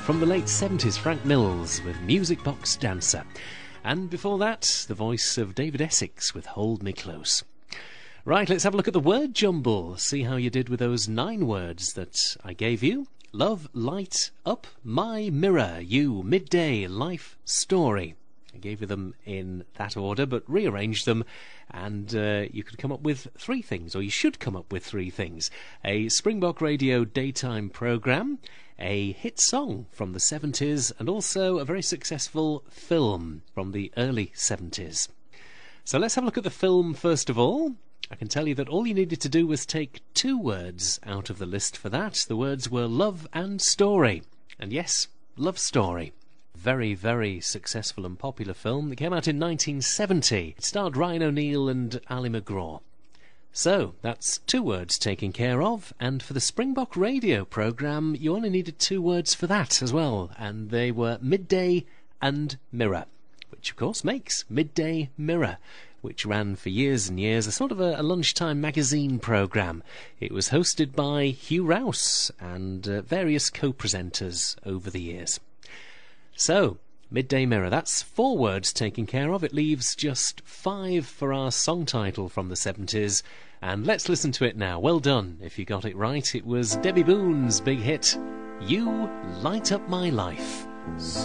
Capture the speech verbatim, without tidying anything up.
from the late seventies, Frank Mills with Music Box Dancer. And before that, the voice of David Essex with Hold Me Close. Right, let's have a look at the word jumble. See how you did with those nine words that I gave you. Love, light, up, my, mirror, you, midday, life, story. I gave you them in that order, but rearranged them, and uh, you could come up with three things, or you should come up with three things. A Springbok Radio daytime programme, a hit song from the seventies, and also a very successful film from the early seventies. So let's have a look at the film first of all. I can tell you that all you needed to do was take two words out of the list for that. The words were love and story. And yes, love story. Very, very successful and popular film that came out in nineteen seventy. It starred Ryan O'Neill and Ali MacGraw. So, that's two words taken care of, and for the Springbok Radio programme, you only needed two words for that as well, and they were midday and mirror, which of course makes Midday Mirror, which ran for years and years, a sort of a, a lunchtime magazine programme. It was hosted by Hugh Rouse and uh, various co-presenters over the years. So, Midday Mirror, that's four words taken care of. It leaves just five for our song title from the seventies, and let's listen to it now. Well done if you got it right. It was Debbie Boone's big hit, You Light Up My Life.